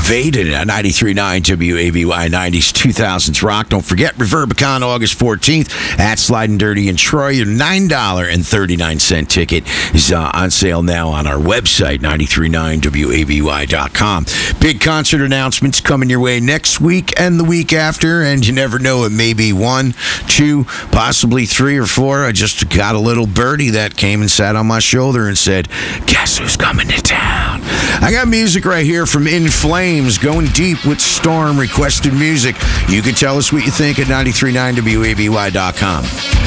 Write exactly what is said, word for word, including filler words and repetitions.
invaded at ninety-three point nine W A B Y, nineties, two thousands rock. Don't forget, Reverbicon, August fourteenth at Sliding Dirty in Troy. Your nine dollars and thirty-nine cents ticket is uh, on sale now on our website, ninety-three point nine W A B Y dot com. Big concert announcements coming your way next week and the week after, and you never know, it may be one, two, possibly three or four. I just got a little birdie that came and sat on my shoulder and said, guess who's coming to town? I got music right here from In Flames, Going Deep with Storm, requested music. You can tell us what you think at ninety-three point nine W A B Y dot com.